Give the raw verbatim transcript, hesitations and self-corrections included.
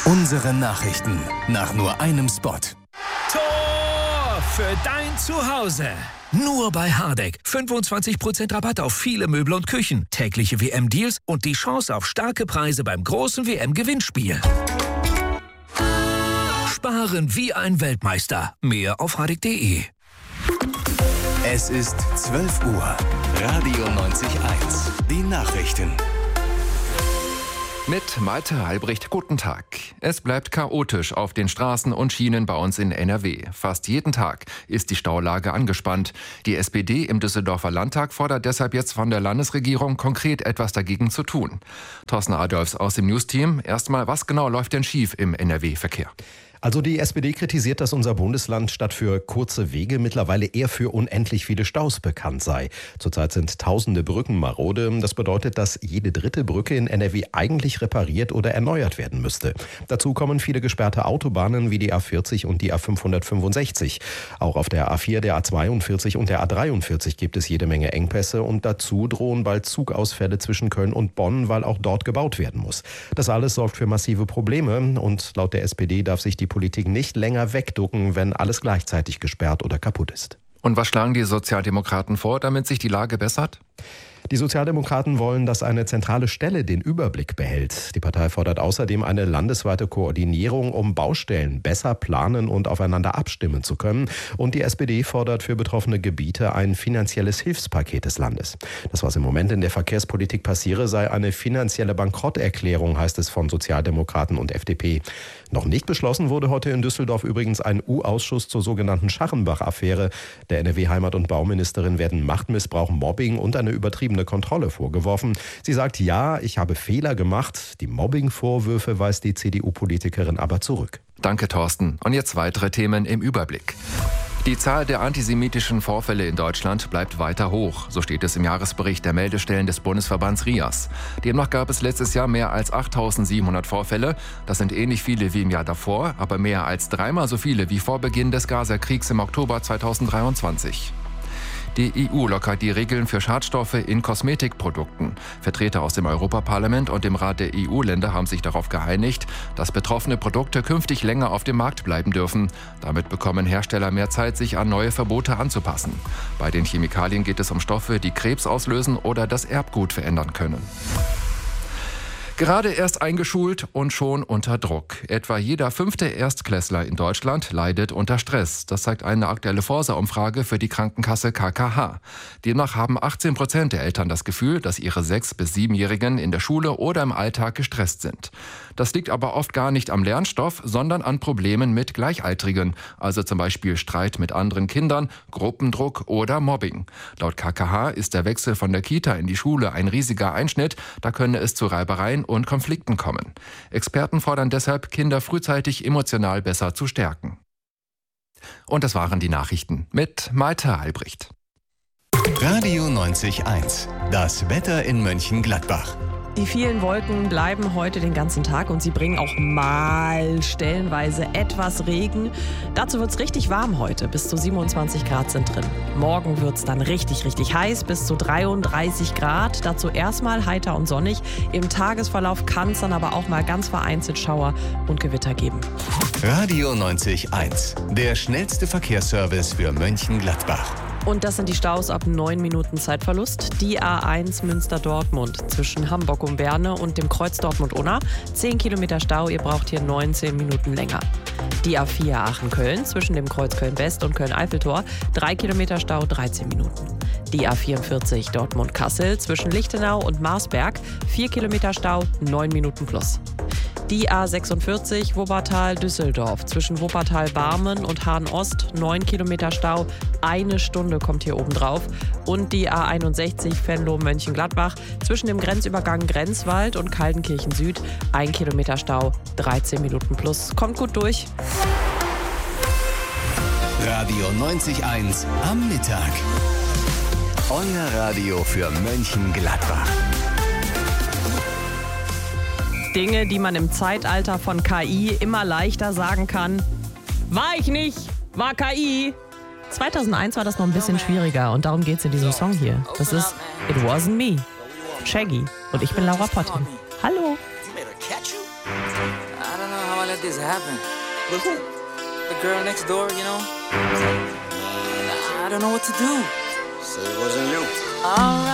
Unsere Nachrichten nach nur einem Spot. Tor für dein Zuhause. Nur bei Hardegg. fünfundzwanzig Prozent Rabatt auf viele Möbel und Küchen. Tägliche W M-Deals und die Chance auf starke Preise beim großen W M-Gewinnspiel. Sparen wie ein Weltmeister. Mehr auf hardegg punkt de. Es ist zwölf Uhr. Radio neunzig Komma eins. Die Nachrichten. Mit Malte Halbricht, guten Tag. Es bleibt chaotisch auf den Straßen und Schienen bei uns in N R W. Fast jeden Tag ist die Staulage angespannt. Die S P D im Düsseldorfer Landtag fordert deshalb jetzt von der Landesregierung konkret etwas dagegen zu tun. Thorsten Adolfs aus dem News-Team. Erstmal, was genau läuft denn schief im N R W-Verkehr? Also die S P D kritisiert, dass unser Bundesland statt für kurze Wege mittlerweile eher für unendlich viele Staus bekannt sei. Zurzeit sind tausende Brücken marode. Das bedeutet, dass jede dritte Brücke in N R W eigentlich repariert oder erneuert werden müsste. Dazu kommen viele gesperrte Autobahnen wie die A vierzig und die A fünfhundertfünfundsechzig. Auch auf der A vier, der A zweiundvierzig und der A dreiundvierzig gibt es jede Menge Engpässe. Und dazu drohen bald Zugausfälle zwischen Köln und Bonn, weil auch dort gebaut werden muss. Das alles sorgt für massive Probleme. Und laut der S P D darf sich die Politik nicht länger wegducken, wenn alles gleichzeitig gesperrt oder kaputt ist. Und was schlagen die Sozialdemokraten vor, damit sich die Lage bessert? Die Sozialdemokraten wollen, dass eine zentrale Stelle den Überblick behält. Die Partei fordert außerdem eine landesweite Koordinierung, um Baustellen besser planen und aufeinander abstimmen zu können. Und die S P D fordert für betroffene Gebiete ein finanzielles Hilfspaket des Landes. Das, was im Moment in der Verkehrspolitik passiere, sei eine finanzielle Bankrotterklärung, heißt es von Sozialdemokraten und F D P. Noch nicht beschlossen wurde heute in Düsseldorf übrigens ein U-Ausschuss zur sogenannten Scharrenbach-Affäre. Der N R W-Heimat- und Bauministerin werden Machtmissbrauch, Mobbing und eine übertriebene Kontrolle vorgeworfen. Sie sagt, ja, ich habe Fehler gemacht. Die Mobbing-Vorwürfe weist die C D U-Politikerin aber zurück. Danke, Thorsten. Und jetzt weitere Themen im Überblick. Die Zahl der antisemitischen Vorfälle in Deutschland bleibt weiter hoch. So steht es im Jahresbericht der Meldestellen des Bundesverbands R I A S. Demnach gab es letztes Jahr mehr als achttausendsiebenhundert Vorfälle. Das sind ähnlich viele wie im Jahr davor, aber mehr als dreimal so viele wie vor Beginn des Gaza-Kriegs im Oktober zweitausenddreiundzwanzig. Die E U lockert die Regeln für Schadstoffe in Kosmetikprodukten. Vertreter aus dem Europaparlament und dem Rat der E U-Länder haben sich darauf geeinigt, dass betroffene Produkte künftig länger auf dem Markt bleiben dürfen. Damit bekommen Hersteller mehr Zeit, sich an neue Verbote anzupassen. Bei den Chemikalien geht es um Stoffe, die Krebs auslösen oder das Erbgut verändern können. Gerade erst eingeschult und schon unter Druck. Etwa jeder fünfte Erstklässler in Deutschland leidet unter Stress. Das zeigt eine aktuelle Forsa-Umfrage für die Krankenkasse K K H. Demnach haben achtzehn Prozent der Eltern das Gefühl, dass ihre sechs- bis siebenjährigen in der Schule oder im Alltag gestresst sind. Das liegt aber oft gar nicht am Lernstoff, sondern an Problemen mit Gleichaltrigen, also zum Beispiel Streit mit anderen Kindern, Gruppendruck oder Mobbing. Laut K K H ist der Wechsel von der Kita in die Schule ein riesiger Einschnitt, da könne es zu Reibereien und Konflikten kommen. Experten fordern deshalb, Kinder frühzeitig emotional besser zu stärken. Und das waren die Nachrichten mit Malte Halbricht. Radio neunzig Komma eins. Das Wetter in Mönchengladbach. Die vielen Wolken bleiben heute den ganzen Tag und sie bringen auch mal stellenweise etwas Regen. Dazu wird es richtig warm heute, bis zu siebenundzwanzig Grad sind drin. Morgen wird es dann richtig, richtig heiß, bis zu dreiunddreißig Grad. Dazu erstmal heiter und sonnig. Im Tagesverlauf kann es dann aber auch mal ganz vereinzelt Schauer und Gewitter geben. Radio neunzig Komma eins. Der schnellste Verkehrsservice für Mönchengladbach. Und das sind die Staus ab neun Minuten Zeitverlust. Die A eins Münster-Dortmund zwischen Hamburg und Berne und dem Kreuz Dortmund-Unna. zehn Kilometer Stau, ihr braucht hier neunzehn Minuten länger. Die A vier Aachen-Köln zwischen dem Kreuz Köln-West und Köln-Eiffeltor. drei Kilometer Stau, dreizehn Minuten. Die A vierundvierzig Dortmund-Kassel zwischen Lichtenau und Marsberg. vier Kilometer Stau, neun Minuten plus. Die A sechsundvierzig Wuppertal-Düsseldorf zwischen Wuppertal-Barmen und Hahn-Ost, neun Kilometer Stau, eine Stunde kommt hier oben drauf. Und die A einundsechzig Venlo-Mönchengladbach zwischen dem Grenzübergang Grenzwald und Kaldenkirchen Süd, ein Kilometer Stau, dreizehn Minuten plus. Kommt gut durch. Radio neunzig Komma eins am Mittag. Euer Radio für Mönchengladbach. Dinge, die man im Zeitalter von K I immer leichter sagen kann. War ich nicht, war K I. zweitausendeins war das noch ein bisschen schwieriger und darum geht's in diesem Song hier. Das ist It Wasn't Me, Shaggy und ich bin Laura Potting. Hallo. let this happen. With who? The girl next door, you know? I don't know what to do. So it wasn't you. All right.